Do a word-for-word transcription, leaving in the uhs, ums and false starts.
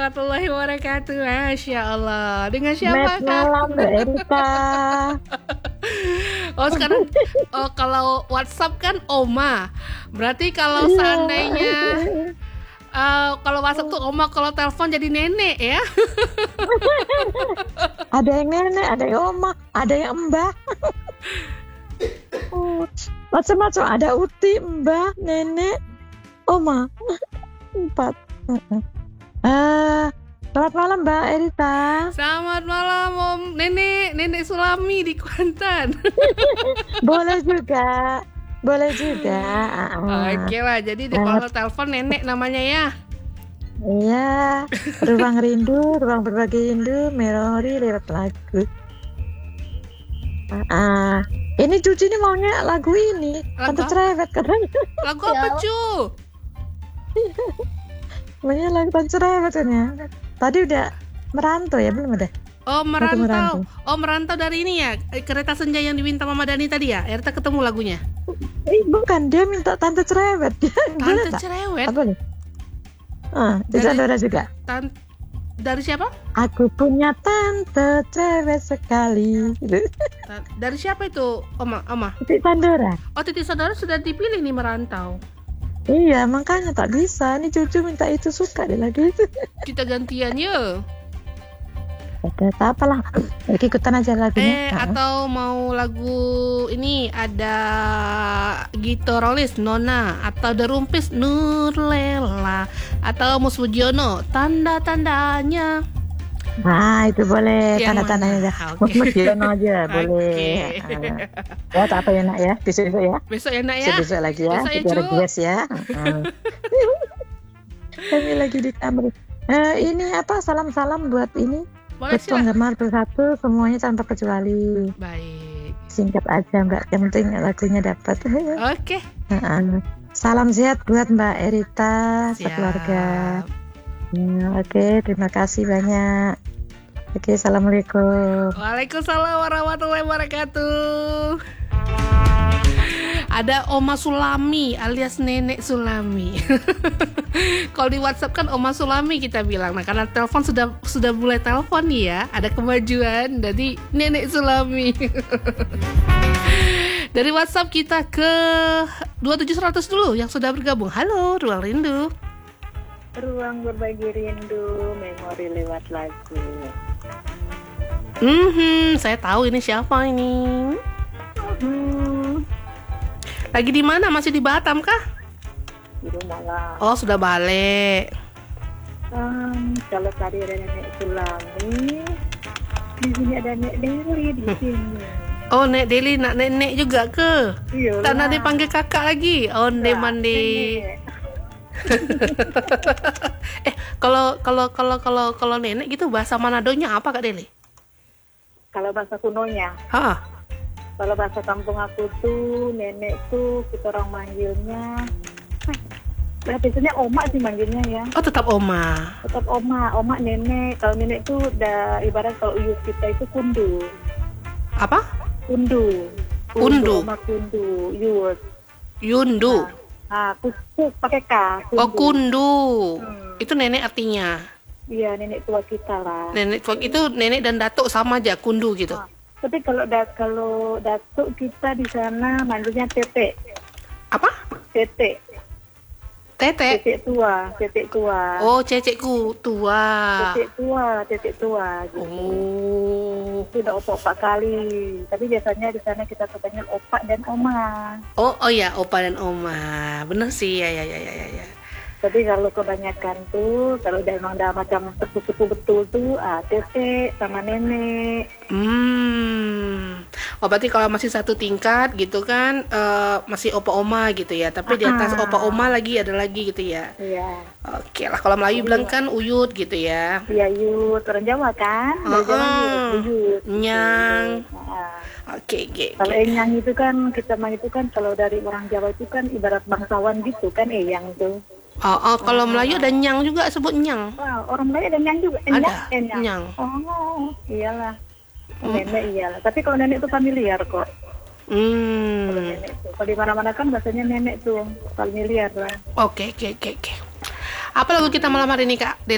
warahmatullahi wabarakatuh. Masya Allah. Dengan siapa, Selamat Kak? malam, Mbak Erika. Oh, sekarang oh, kalau WhatsApp kan Oma. Berarti kalau Iya. seandainya eh, kalau WhatsApp tuh Oma, kalau telepon jadi nenek ya. Ada yang nenek, ada yang oma, ada yang mbah. Oh, macam-macam. Ada uti, mbah, nenek, oma. Empat. Ah, selamat malam, Mbak Erika. Selamat malam Om Nenek, Nenek Sulami di Kuantan. Boleh juga, boleh juga. Ah, Oke lah, jadi di kalau telepon nenek namanya ya. Iya, ruang rindu, ruang berbagi rindu, memori lewat lagu. Ah, ah. Ini Cuci ini maunya lagu ini, Lagu Tante apa? Cerewet keren. Lagu apa cu? Maunya lagu Tante Cerewet kan ya. Tadi udah merantau ya, belum ada? Oh merantau. merantau. Oh merantau dari ini ya, Kereta Senja yang diminta Mama Dani tadi ya. Erta ketemu lagunya. Eh, bukan, dia minta Tante Cerewet. Boleh Tante tak? Cerewet. Apa nih? Ah, di Dari- Sandora juga. Tan dari siapa? Aku punya tante cerewet sekali. Gitu. Ta- Dari siapa itu, Oma? Oma. Di Sandora. Oh, Titi Saudara sudah dipilih nih merantau. Iya, makanya tak bisa. Ini cucu minta itu, suka dia lagi itu. Kita gantian ya. Ada tak apalah. Ikutan aja lagunya. Eh, Ah. atau mau lagu ini ada Gito Rolis Nona, atau The Rumpis Nurlela, atau Mus Budiono Tanda-tandanya. Nah, itu boleh. Yang Tanda-tandanya mana? aja. Oke. Mus-mus Giono aja, boleh. Oke. Ah. Ya, tak apa ya nak ya. Besok-besok ya. Besok ya nak ya. Besok-besok lagi ya. Besok ya, Kita Cu. request ya. Ah. Kami lagi di kamar. Eh, ini apa, salam-salam buat ini. Boleh Buat sila. penggemar bersatu semuanya tanpa kecuali. Baik. Singkat aja Mbak, yang penting lagunya dapat. Oke. Heeh. Salam sehat buat Mbak Erita Siap. sekeluarga. Ya, oke, terima kasih banyak. Oke, assalamualaikum. Waalaikumsalam warahmatullahi wabarakatuh. Ada Oma Sulami alias Nenek Sulami. Kalau di WhatsApp kan Oma Sulami kita bilang. Nah, karena telepon sudah sudah mulai telepon nih ya, ada kemajuan jadi Nenek Sulami. Dari WhatsApp kita ke dua tujuh seratus dulu yang sudah bergabung. Halo, Ruang Rindu. Ruang berbagi rindu, memori lewat lagu. Hmm, saya tahu ini siapa ini. Hmm, Lagi di mana? Masih di Batam kah? di rumah lah. Oh, sudah balik. Um, kalau tadi ada nenek Sulami, di sini ada nenek Deli di sini. Oh, Nek Deli nak nenek juga ke? Iya. Tak nak dipanggil kakak lagi. Onde mandi. eh, kalau kalau kalau kalau kalau nenek gitu bahasa Manadonya apa Kak Deli? Kalau bahasa kunonya, Hah? kalau bahasa kampung aku tuh nenek tuh kita orang manggilnya. Nah, biasanya oma sih manggilnya ya. Oh, tetap Oma. Tetap oma, oma nenek. Kalau nenek tuh udah ibarat kalau uyut kita itu kundu. Apa? Kundu. Kundu. Oma kundu, yut. Yundu. Ah, kuku pakai K. Kundu. Oh, kundu. Hmm. Itu nenek artinya. Iya, nenek tua kita lah. Nenek tua itu nenek dan datuk sama aja, kundu gitu. Ah, tapi kalau da kalau datuk kita di sana manggilnya tete. Apa? Tete. Tete. Tete tua, tete tua. Oh, cecekku tua. Tete tua, tete tua gitu. Oh. Itu udah opak-opak kali. Tapi biasanya di sana kita tuh panggil opak dan oma. Oh, oh ya, opa dan oma. Bener sih, ya, ya, ya, ya, ya, ya. Tapi kalau kebanyakan tuh, kalau udah emang udah macam sepupu-sepupu betul tuh, ah tete sama nenek. Hmm. Oh, berarti kalau masih satu tingkat gitu kan, eh, masih opa oma gitu ya. Tapi di atas Ah. opa oma lagi ada lagi gitu ya. Iya. Oke lah, kalau Melayu bilang kan uyut gitu ya. Iya yut, orang Jawa kan? Dari Jawa Uh-uh. yut, yut. Nyang. Nah, Oke, oke, kalau oke. enyang itu kan, kita mah itu kan, kalau dari orang Jawa itu kan ibarat bangsawan gitu kan, eyang tuh. Oh, oh, kalau Melayu ada nyang juga, sebut nyang. Wah, orang Melayu ada nyang juga. Ada, Enyang. nyang. Oh, iyalah. Hmm. Nenek iyalah. Tapi kalau nenek itu familiar kok. Kalau Hmm. nenek tuh, kalau di mana-mana kan bahasanya nenek tuh familiar lah. Oke, oke, oke, oke. Apa lagu kita malam hari ini, Kak?